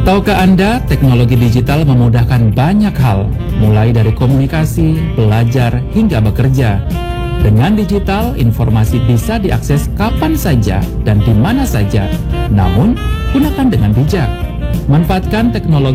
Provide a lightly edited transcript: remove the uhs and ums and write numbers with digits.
Tahukah Anda, teknologi digital memudahkan banyak hal, mulai dari komunikasi, belajar, hingga bekerja. Dengan digital, informasi bisa diakses kapan saja dan di mana saja. Namun, gunakan dengan bijak. Manfaatkan teknologi